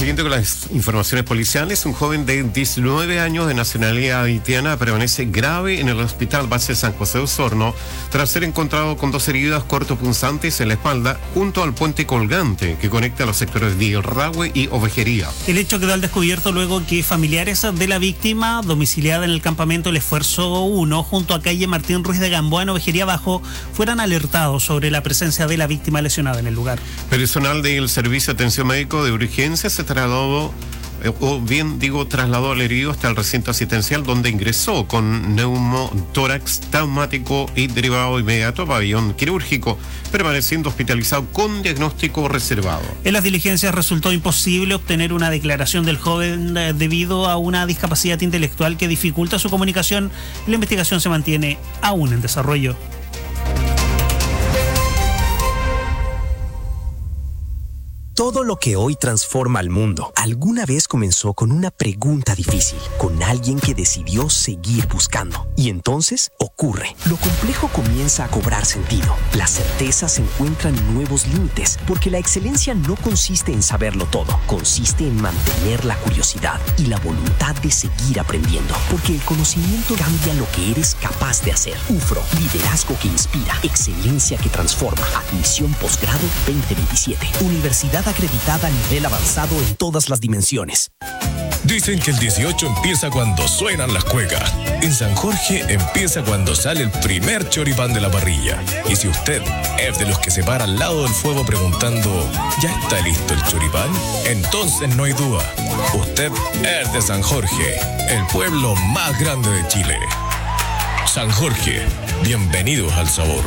Siguiendo con las informaciones policiales, un joven de 19 años de nacionalidad haitiana permanece grave en el hospital base San José de Osorno tras ser encontrado con 2 heridas cortopunzantes en la espalda junto al puente colgante que conecta los sectores de Irrahue y Ovejería. El hecho quedó al descubierto luego que familiares de la víctima, domiciliada en el campamento El Esfuerzo 1, junto a calle Martín Ruiz de Gamboa en Ovejería Bajo, fueran alertados sobre la presencia de la víctima lesionada en el lugar. Personal del Servicio de Atención Médico de Urgencia se trasladó al herido hasta el recinto asistencial donde ingresó con neumotórax traumático y derivado inmediato a pabellón quirúrgico, permaneciendo hospitalizado con diagnóstico reservado. En las diligencias resultó imposible obtener una declaración del joven debido a una discapacidad intelectual que dificulta su comunicación. La investigación se mantiene aún en desarrollo. Todo lo que hoy transforma al mundo alguna vez comenzó con una pregunta difícil, con alguien que decidió seguir buscando. Y entonces ocurre. Lo complejo comienza a cobrar sentido. Las certezas encuentran nuevos límites, porque la excelencia no consiste en saberlo todo, consiste en mantener la curiosidad y la voluntad de seguir aprendiendo, porque el conocimiento cambia lo que eres capaz de hacer. UFRO, liderazgo que inspira, excelencia que transforma. Admisión posgrado 2027. Universidad acreditada a nivel avanzado en todas las dimensiones. Dicen que el 18 empieza cuando suenan las cuecas. En San Jorge empieza cuando sale el primer choripán de la parrilla. Y si usted es de los que se para al lado del fuego preguntando ¿ya está listo el choripán? Entonces no hay duda. Usted es de San Jorge, el pueblo más grande de Chile. San Jorge, bienvenidos al sabor.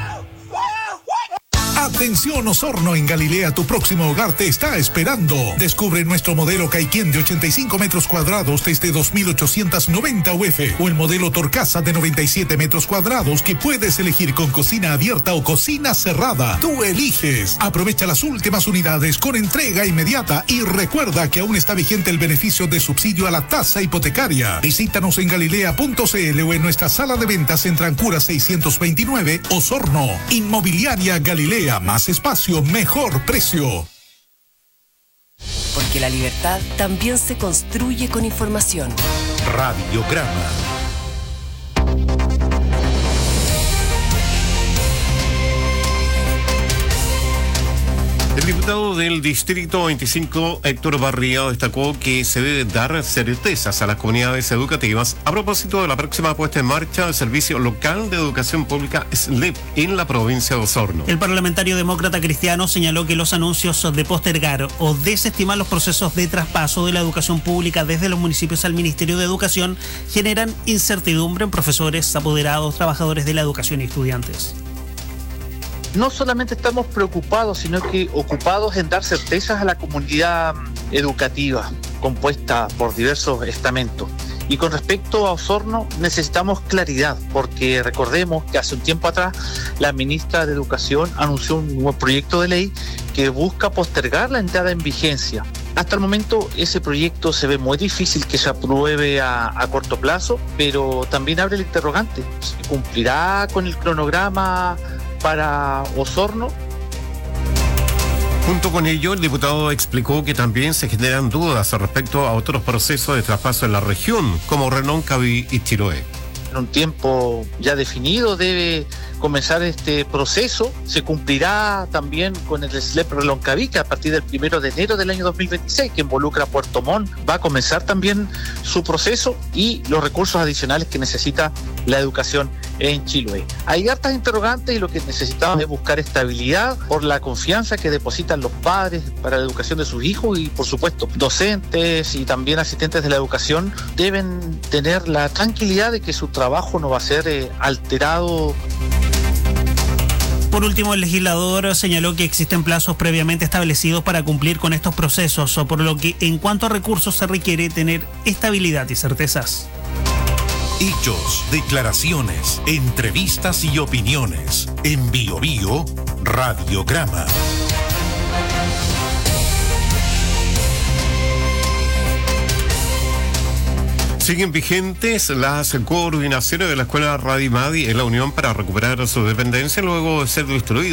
Atención Osorno, en Galilea tu próximo hogar te está esperando. Descubre nuestro modelo Caiquén de 85 metros cuadrados desde 2.890 UF o el modelo Torcasa de 97 metros cuadrados que puedes elegir con cocina abierta o cocina cerrada. Tú eliges. Aprovecha las últimas unidades con entrega inmediata y recuerda que aún está vigente el beneficio de subsidio a la tasa hipotecaria. Visítanos en galilea.cl o en nuestra sala de ventas en Trancura 629, Osorno. Inmobiliaria Galilea. Más espacio, mejor precio. Porque la libertad también se construye con información. Radiograma. El diputado del Distrito 25, Héctor Barría, destacó que se debe dar certezas a las comunidades educativas a propósito de la próxima puesta en marcha del Servicio Local de Educación Pública SLEP en la provincia de Osorno. El parlamentario demócrata cristiano señaló que los anuncios de postergar o desestimar los procesos de traspaso de la educación pública desde los municipios al Ministerio de Educación generan incertidumbre en profesores, apoderados, trabajadores de la educación y estudiantes. No solamente estamos preocupados, sino que ocupados en dar certezas a la comunidad educativa compuesta por diversos estamentos. Y con respecto a Osorno necesitamos claridad, porque recordemos que hace un tiempo atrás la ministra de Educación anunció un nuevo proyecto de ley que busca postergar la entrada en vigencia. Hasta el momento ese proyecto se ve muy difícil que se apruebe a corto plazo, pero también abre el interrogante. ¿Se cumplirá con el cronograma para Osorno? Junto con ello, el diputado explicó que también se generan dudas respecto a otros procesos de traspaso en la región, como Reloncaví y Chiloé. En un tiempo ya definido debe comenzar este proceso. Se cumplirá también con el SLEP Reloncaví, que a partir del 1 de enero del año 2026, que involucra a Puerto Montt, va a comenzar también su proceso y los recursos adicionales que necesita la educación en Chiloé. Hay hartas interrogantes y lo que necesitamos es buscar estabilidad por la confianza que depositan los padres para la educación de sus hijos y, por supuesto, docentes y también asistentes de la educación deben tener la tranquilidad de que su trabajo no va a ser alterado. Por último, el legislador señaló que existen plazos previamente establecidos para cumplir con estos procesos, por lo que en cuanto a recursos se requiere tener estabilidad y certezas. Hechos, declaraciones, entrevistas y opiniones. En Bio Bio, Radiograma. Siguen vigentes las coordinaciones de la Escuela Radimadi en la Unión para recuperar su dependencia luego de ser destruida.